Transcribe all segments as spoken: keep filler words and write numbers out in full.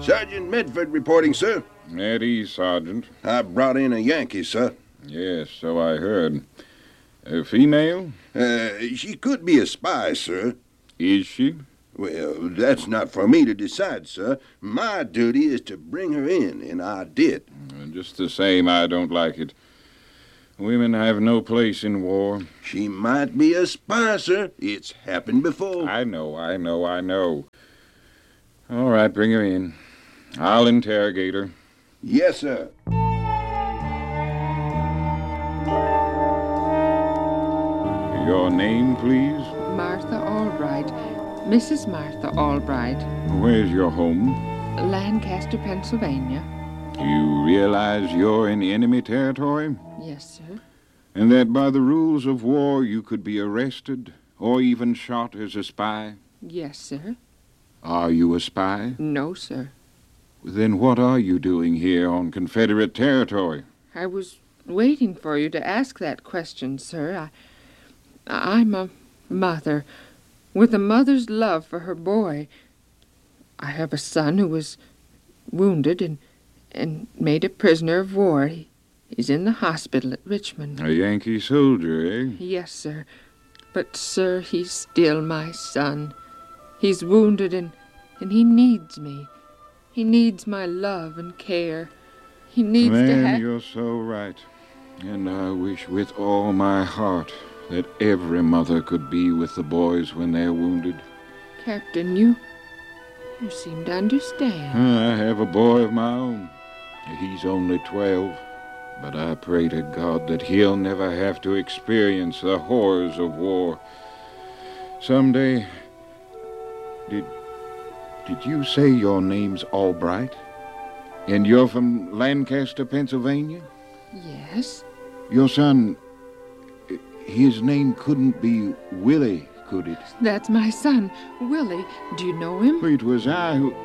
Sergeant Medford reporting, sir. At ease, Sergeant. I brought in a Yankee, sir. Yes, so I heard. A female? Uh, she could be a spy, sir. Is she? Well, that's not for me to decide, sir. My duty is to bring her in, and I did. Just the same, I don't like it. Women have no place in war. She might be a spy, sir. It's happened before. I know, I know, I know. All right, bring her in. I'll interrogate her. Yes, sir. Your name, please? Martha Albright. Missus Martha Albright. Where's your home? Lancaster, Pennsylvania. You realize you're in enemy territory? Yes, sir. And that by the rules of war you could be arrested or even shot as a spy? Yes, sir. Are you a spy? No, sir. Then what are you doing here on Confederate territory? I was waiting for you to ask that question, sir. I, I'm a mother with a mother's love for her boy. I have a son who was wounded and, and made a prisoner of war. He, he's in the hospital at Richmond. A Yankee soldier, eh? Yes, sir. But, sir, he's still my son. He's wounded and, and he needs me. He needs my love and care. He needs Man, to have... you're so right. And I wish with all my heart that every mother could be with the boys when they're wounded. Captain, you... you seem to understand. I have a boy of my own. He's only twelve. But I pray to God that he'll never have to experience the horrors of war. Someday... Did... Did you say your name's Albright? And you're from Lancaster, Pennsylvania? Yes. Your son... His name couldn't be Willie, could it? That's my son, Willie. Do you know him? It was I who...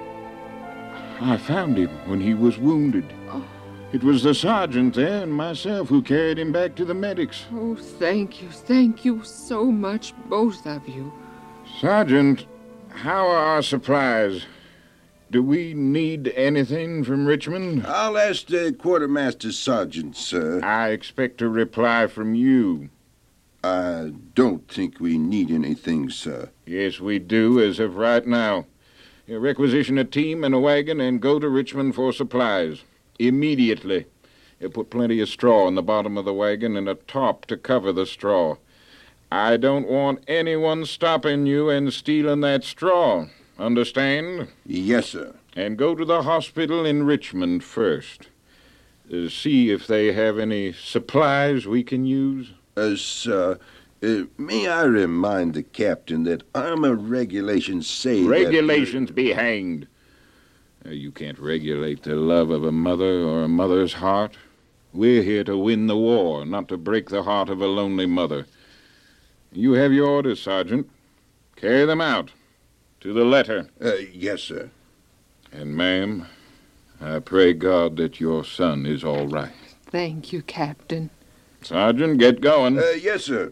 I found him when he was wounded. Oh. It was the sergeant there and myself who carried him back to the medics. Oh, thank you, thank you so much, both of you. Sergeant, how are our supplies? Do we need anything from Richmond? I'll ask the quartermaster sergeant, sir. I expect a reply from you. I don't think we need anything, sir. Yes, we do, as of right now. You requisition a team and a wagon and go to Richmond for supplies. Immediately. You put plenty of straw in the bottom of the wagon and a tarp to cover the straw. I don't want anyone stopping you and stealing that straw. Understand? Yes, sir. And go to the hospital in Richmond first. Uh, see if they have any supplies we can use. Uh, sir, uh, may I remind the captain that armor regulations say Regulations that... be hanged. Uh, you can't regulate the love of a mother or a mother's heart. We're here to win the war, not to break the heart of a lonely mother. You have your orders, Sergeant. Carry them out. To the letter. Uh, yes, sir. And, ma'am, I pray God that your son is all right. Thank you, Captain. Sergeant, get going. Uh, yes, sir.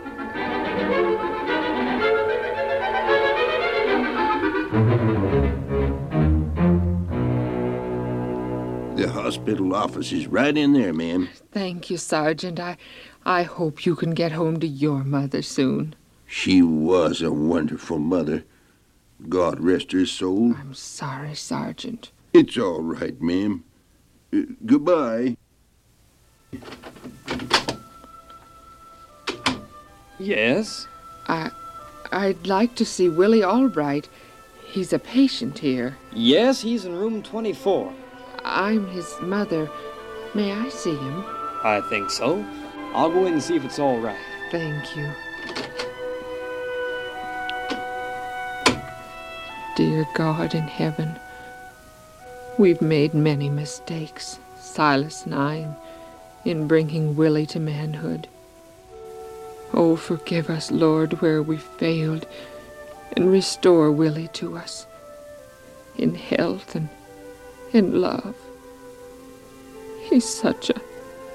The hospital office is right in there, ma'am. Thank you, Sergeant. I, I hope you can get home to your mother soon. She was a wonderful mother. God rest her soul. I'm sorry, Sergeant. It's all right, ma'am. Uh, goodbye. Yes? I, I'd like to see Willie Albright. He's a patient here. Yes, he's in room twenty-four. I'm his mother. May I see him? I think so. I'll go in and see if it's all right. Thank you. Dear God in heaven, we've made many mistakes, Silas and I, in bringing Willie to manhood. Oh, forgive us, Lord, where we've failed, and restore Willie to us in health and in love. He's such a...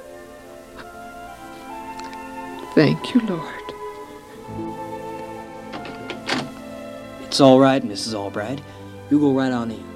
Thank you, Lord. It's all right, Missus Albright. You go right on in.